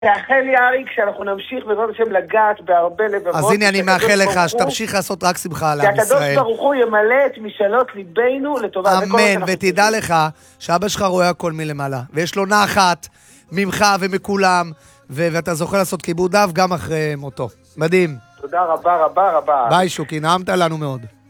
תאחל לי אריק שאנחנו נמשיך בעזרת השם לגעת בהרבה לבבות. אז הנה אני מאחל לך שתמשיך לעשות רק שמחה לעם ישראל. שהקדוש ברוך הוא ימלא את משאלות ליבנו לטובה. אמן, ותדע לך שאבא שלך רואה הכל מלמעלה, ויש לו נחת ממך ומכולם, ואתה זוכה לעשות כיבוד אב גם אחרי מותו. מדהים. תודה רבה רבה רבה. ביי שוקי, נעמת לנו מאוד.